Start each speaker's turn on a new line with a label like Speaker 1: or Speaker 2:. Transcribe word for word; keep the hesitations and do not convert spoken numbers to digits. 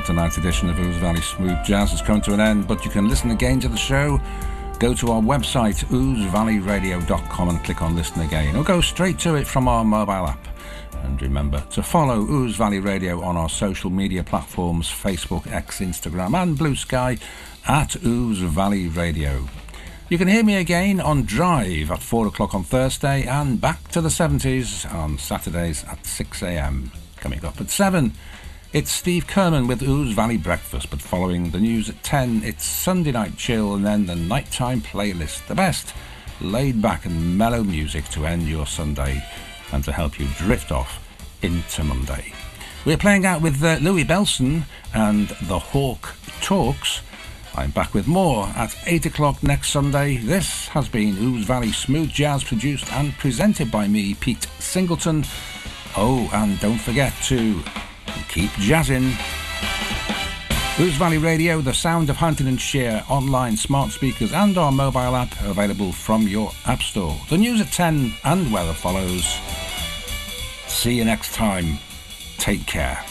Speaker 1: Well, tonight's edition of Ouse Valley Smooth Jazz has come to an end, but you can listen again to the show. Go to our website, ouse valley radio dot com, and click on Listen Again, or go straight to it from our mobile app. And remember to follow Ouse Valley Radio on our social media platforms, Facebook, X, Instagram and Blue Sky at Ouse Valley Radio. You can hear me again on Drive at four o'clock on Thursday, and back to the seventies on Saturdays at six a.m. Coming up at seven, it's Steve Kerman with Ouse Valley Breakfast, but following the news at ten, it's Sunday Night Chill, and then the nighttime playlist, the best laid back and mellow music to end your Sunday and to help you drift off into Monday. We're playing out with uh, Louis Bellson and the Hawk Talks. I'm back with more at eight o'clock next Sunday. This has been Ouse Valley Smooth Jazz, produced and presented by me, Pete Singleton. Oh, and don't forget to keep jazzing. Ouse Valley Radio, the sound of Huntingdonshire, online smart speakers and our mobile app available from your app store. The news at ten and weather follows. See you next time. Take care.